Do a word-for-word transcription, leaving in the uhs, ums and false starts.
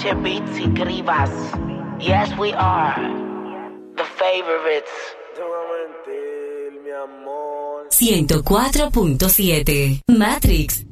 H Beats y Grivas. Yes, we are the favorites. ciento cuatro punto siete Matrix.